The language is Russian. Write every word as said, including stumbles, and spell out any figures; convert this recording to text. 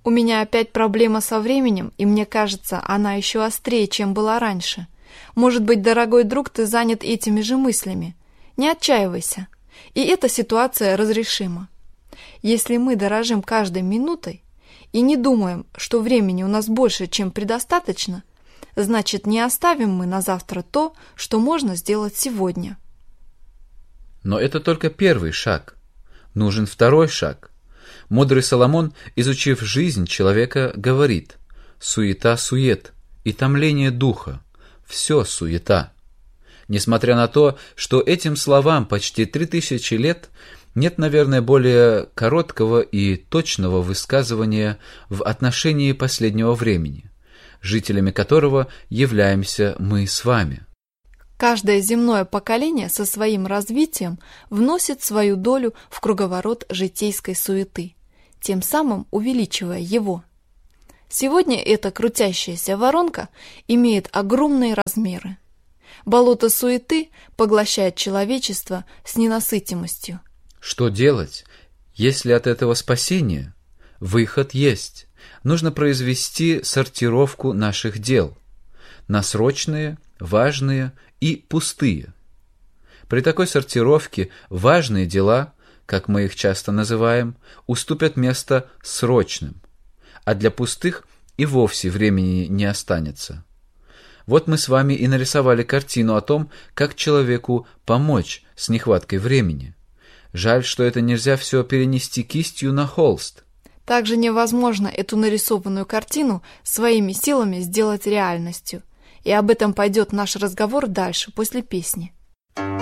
У меня опять проблема со временем, и мне кажется, она еще острее, чем была раньше. Может быть, дорогой друг, ты занят этими же мыслями. Не отчаивайся. И эта ситуация разрешима. Если мы дорожим каждой минутой и не думаем, что времени у нас больше, чем предостаточно, значит, не оставим мы на завтра то, что можно сделать сегодня. Но это только первый шаг. Нужен второй шаг. Мудрый Соломон, изучив жизнь человека, говорит: «Суета-сует и томление духа – все суета». Несмотря на то, что этим словам почти три тысячи лет, нет, наверное, более короткого и точного высказывания в отношении последнего времени, жителями которого являемся мы с вами. Каждое земное поколение со своим развитием вносит свою долю в круговорот житейской суеты, тем самым увеличивая его. Сегодня эта крутящаяся воронка имеет огромные размеры. Болото суеты поглощает человечество с ненасытимостью. Что делать, если от этого спасения? Выход есть. Нужно произвести сортировку наших дел на срочные, важные и пустые. При такой сортировке важные дела, как мы их часто называем, уступят место срочным, а для пустых и вовсе времени не останется. Вот мы с вами и нарисовали картину о том, как человеку помочь с нехваткой времени. Жаль, что это нельзя все перенести кистью на холст. Также невозможно эту нарисованную картину своими силами сделать реальностью. И об этом пойдет наш разговор дальше, после песни.